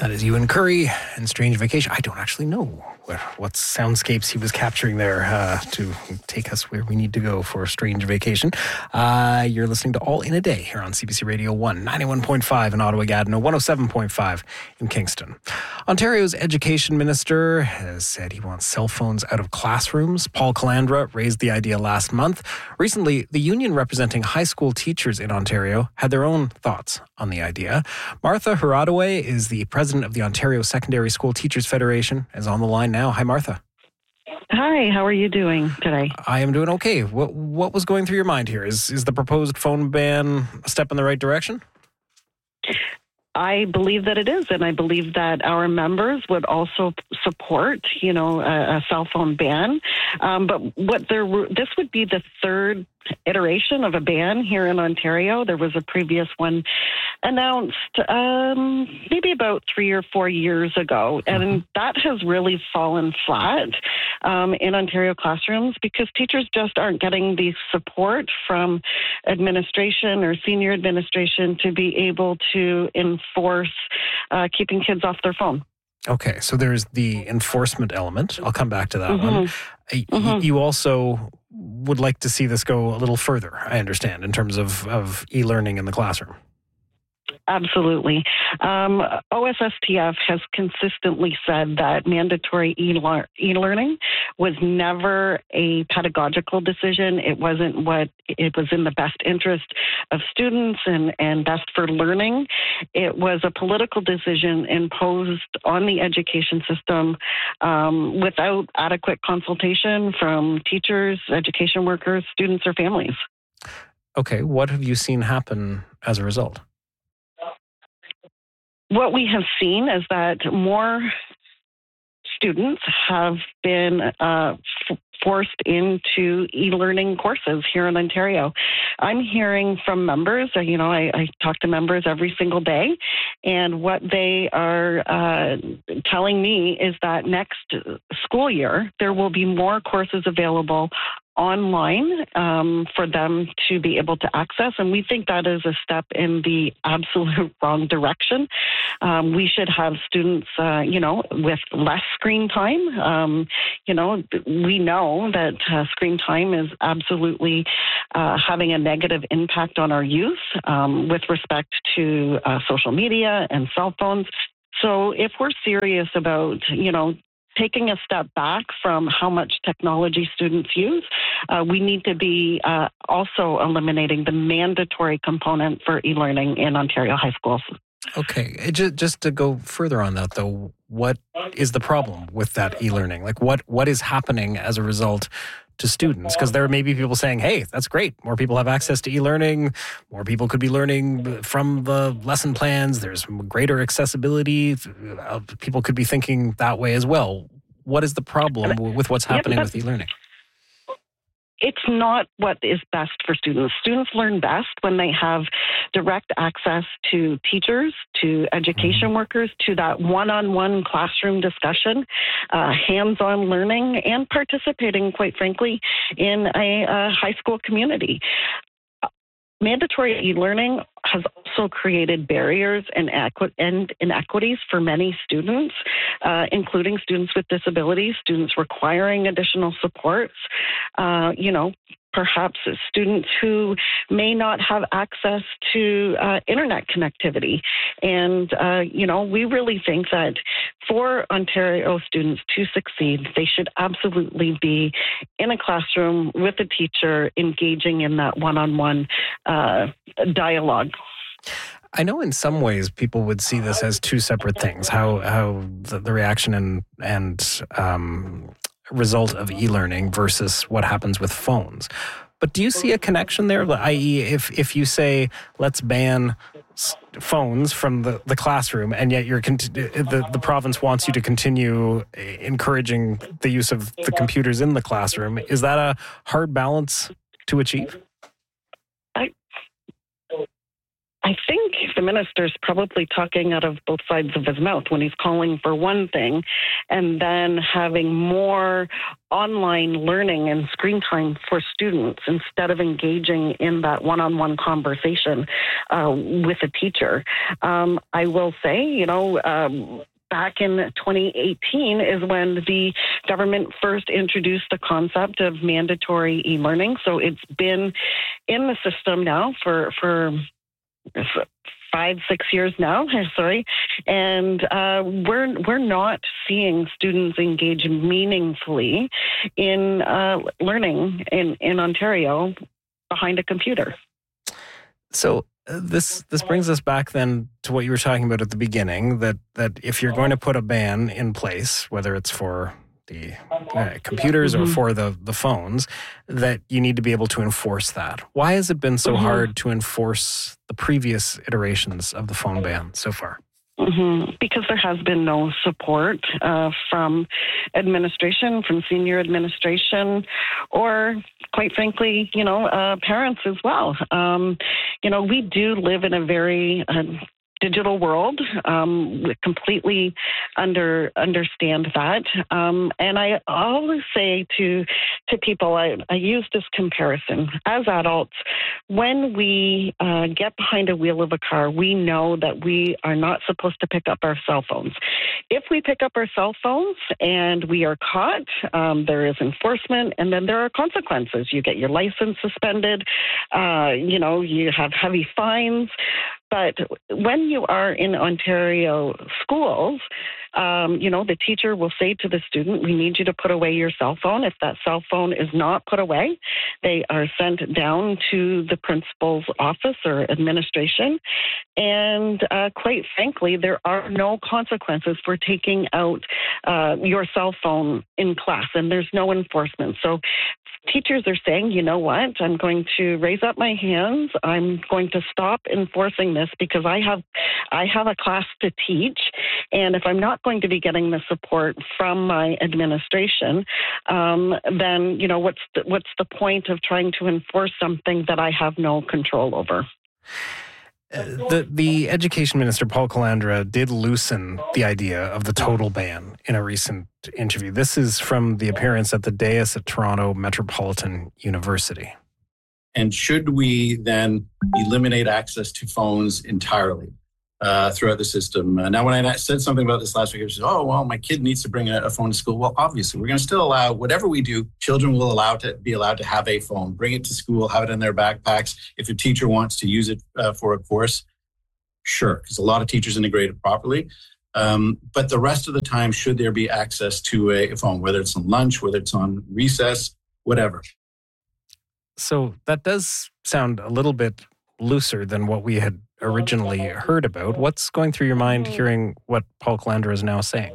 That is Ewan Curry and Strange Vacation. I don't actually know what soundscapes he was capturing there to take us where we need to go for a Strange Vacation. You're listening to All in a Day here on CBC Radio 1, 91.5 in Ottawa-Gatineau, 107.5 in Kingston. Ontario's education minister has said he wants cell phones out of classrooms. Paul Calandra raised the idea last month. Recently, the union representing high school teachers in Ontario had their own thoughts on the idea. Martha Huradaway is the president of the Ontario Secondary School Teachers Federation, is on the line now. Hi, Martha. Hi, how are you doing today? I am doing okay. What was going through your mind here? Is the proposed phone ban a step in the right direction? I believe that it is, and I believe that our members would also support, a cell phone ban. But this would be the third iteration of a ban here in Ontario. There was a previous one announced maybe about 3 or 4 years ago, and that has really fallen flat in Ontario classrooms because teachers just aren't getting the support from administration or senior administration to be able to enforce keeping kids off their phone. Okay, so there's the enforcement element. I'll come back to that one. You also would like to see this go a little further, I understand, in terms of e-learning in the classroom. Absolutely. OSSTF has consistently said that mandatory e-learning was never a pedagogical decision. It wasn't what it was in the best interest of students and best for learning. It was a political decision imposed on the education system without adequate consultation from teachers, education workers, students, or families. Okay, what have you seen happen as a result? What we have seen is that more students have been forced into e-learning courses here in Ontario. I'm hearing from members, I talk to members every single day, and what they are telling me is that next school year, there will be more courses available online for them to be able to access. And we think that is a step in the absolute wrong direction. We should have students, with less screen time. We know that screen time is absolutely having a negative impact on our youth with respect to social media and cell phones. So if we're serious about, taking a step back from how much technology students use, we need to be also eliminating the mandatory component for e-learning in Ontario high schools. Okay, just to go further on that, though, what is the problem with that e-learning? Like, what is happening as a result to students? Because there may be people saying, hey, that's great. More people have access to e-learning. More people could be learning from the lesson plans. There's greater accessibility. People could be thinking that way as well. What is the problem with what's happening with e-learning? It's not what is best for students. Students learn best when they have direct access to teachers, to education workers, to that one-on-one classroom discussion, hands-on learning, and participating, quite frankly, in a high school community. Mandatory e-learning has also created barriers and inequities for many students, including students with disabilities, students requiring additional supports, perhaps students who may not have access to internet connectivity. And, we really think that for Ontario students to succeed, they should absolutely be in a classroom with a teacher engaging in that one-on-one dialogue. I know in some ways people would see this as two separate things, how the reaction and result of e-learning versus what happens with phones. But do you see a connection there? I.e., if you say, let's ban phones from the classroom, and yet the province wants you to continue encouraging the use of the computers in the classroom, is that a hard balance to achieve? I think the minister's probably talking out of both sides of his mouth when he's calling for one thing and then having more online learning and screen time for students instead of engaging in that one-on-one conversation with a teacher. I will say, back in 2018 is when the government first introduced the concept of mandatory e-learning. So it's been in the system now for 5-6 years now, and we're not seeing students engage meaningfully in learning in Ontario behind a computer. So this brings us back then to what you were talking about at the beginning, that if you're going to put a ban in place, whether it's for the computers or for the phones, that you need to be able to enforce that. Why has it been so hard to enforce the previous iterations of the phone ban so far? Because there has been no support from administration, from senior administration, or quite frankly, parents as well. We do live in a very digital world. We completely understand that. And I always say to people, I use this comparison. As adults, when we get behind a wheel of a car, we know that we are not supposed to pick up our cell phones. If we pick up our cell phones and we are caught, there is enforcement, and then there are consequences. You get your license suspended. You have heavy fines. But when you are in Ontario schools, the teacher will say to the student, we need you to put away your cell phone. If that cell phone is not put away, they are sent down to the principal's office or administration. And quite frankly, there are no consequences for taking out your cell phone in class, and there's no enforcement. So teachers are saying, you know what, I'm going to raise up my hands. I'm going to stop enforcing this because I have a class to teach. And if I'm not going to be getting the support from my administration, then, what's the point of trying to enforce something that I have no control over? The education minister, Paul Calandra, did loosen the idea of the total ban in a recent interview. This is from the appearance at the dais at Toronto Metropolitan University. And should we then eliminate access to phones entirely throughout the system? Now, when I said something about this last week, I was my kid needs to bring a phone to school. Well, obviously, we're going to still allow, whatever we do, children will be allowed to have a phone, bring it to school, have it in their backpacks. If a teacher wants to use it for a course, sure, because a lot of teachers integrate it properly. But the rest of the time, should there be access to a phone, whether it's on lunch, whether it's on recess, whatever. So that does sound a little bit looser than what we had originally heard about. What's going through your mind hearing what Paul Calandra is now saying?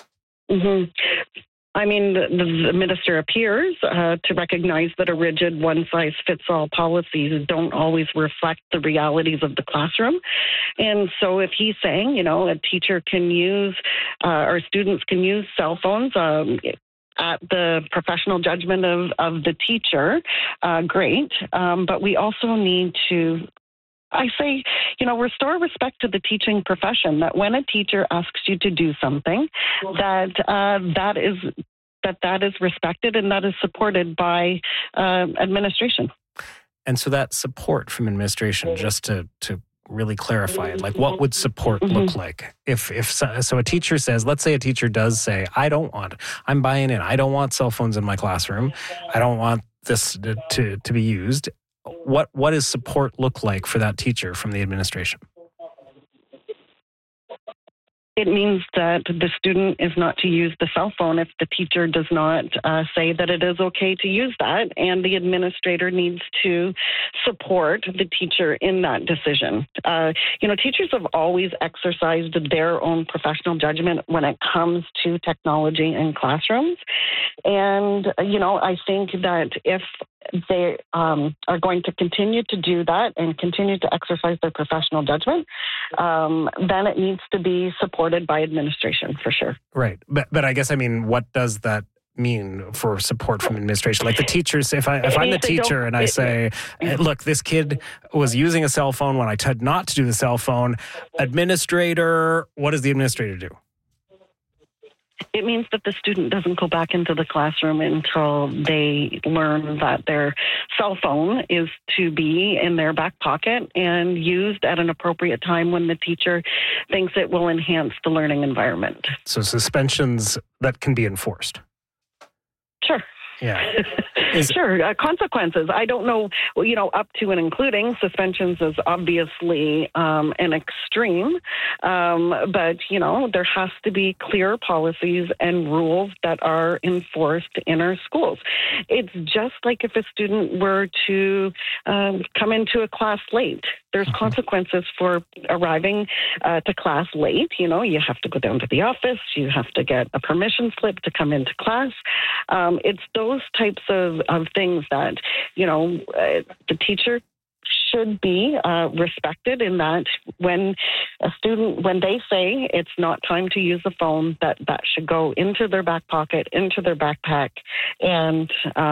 I mean, the minister appears to recognize that a rigid one-size-fits-all policies don't always reflect the realities of the classroom. And so if he's saying, a teacher can use, or students can use cell phones at the professional judgment of the teacher, great. But we also need to, I say, restore respect to the teaching profession, that when a teacher asks you to do something, that is respected and that is supported by administration. And so that support from administration, just to really clarify it, like what would support look like? If a teacher says, let's say a teacher does say, I'm buying in, I don't want cell phones in my classroom, I don't want this to be used. What does support look like for that teacher from the administration? It means that the student is not to use the cell phone if the teacher does not say that it is okay to use that, and the administrator needs to support the teacher in that decision. Teachers have always exercised their own professional judgment when it comes to technology in classrooms. And, I think that if they are going to continue to do that and continue to exercise their professional judgment, then it needs to be supported by administration for sure. Right. But I guess, what does that mean for support from administration? Like the teachers, if I'm the teacher and I say, look, this kid was using a cell phone when I told not to do the cell phone, administrator, what does the administrator do? It means that the student doesn't go back into the classroom until they learn that their cell phone is to be in their back pocket and used at an appropriate time when the teacher thinks it will enhance the learning environment. So suspensions that can be enforced. Sure. Yeah. Sure. Consequences. I don't know, up to and including suspensions is obviously an extreme. But, there has to be clear policies and rules that are enforced in our schools. It's just like if a student were to come into a class late. There's consequences for arriving to class late. You have to go down to the office. You have to get a permission slip to come into class. It's those types of things that, the teacher should be respected in that when they say it's not time to use the phone, that should go into their back pocket, into their backpack, and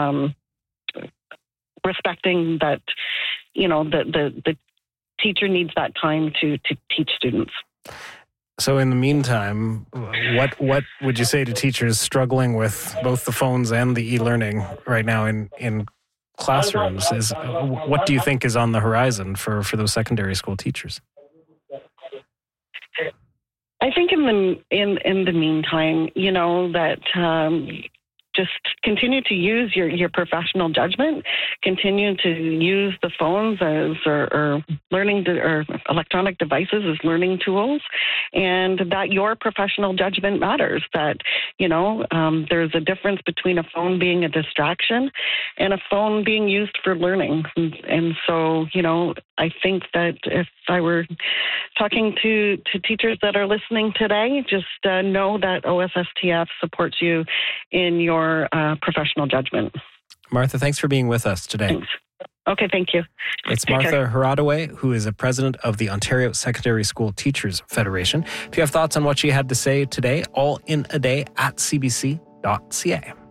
respecting that, the teacher needs that time to teach students. So in the meantime, what would you say to teachers struggling with both the phones and the e-learning right now in classrooms? What do you think is on the horizon for those secondary school teachers? I think in the meantime, that just continue to use your professional judgment, continue to use the phones or learning or electronic devices as learning tools, and that your professional judgment matters. That, there's a difference between a phone being a distraction and a phone being used for learning. And so, I think that if I were talking to teachers that are listening today, just know that OSSTF supports you in your professional judgment. Martha, thanks for being with us today. Thanks. Okay, thank you. It's Martha Haradaway, who is a president of the Ontario Secondary School Teachers Federation. If you have thoughts on what she had to say today, all in a day at cbc.ca.